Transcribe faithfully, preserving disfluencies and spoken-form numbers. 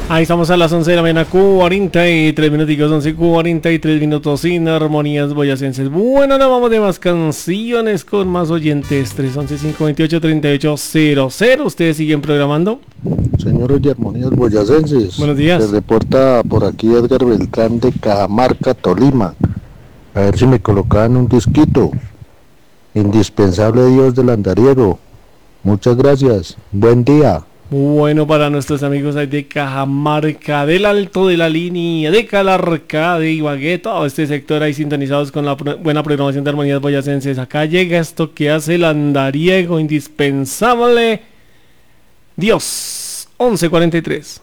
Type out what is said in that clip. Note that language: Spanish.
Ahí estamos a las once de la mañana, cuarenta y tres minutos, once cuarenta y tres minutos sin armonías boyacenses. Bueno, nos vamos de más canciones con más oyentes. tres once, cinco veintiocho, treinta y ocho cero cero. Ustedes siguen programando. Señores de armonías boyacenses. Buenos días. Se reporta por aquí Edgar Beltrán de Cajamarca, Tolima. A ver si me colocaban un disquito. Indispensable Dios del Andariego. Muchas gracias. Buen día. Bueno, para nuestros amigos ahí de Cajamarca, del Alto de la Línea, de Calarca, de Ibagué, todo este sector ahí sintonizados con la pro- buena programación de armonías boyacenses. Acá llega esto que hace el andariego indispensable. Dios, once cuarenta y tres.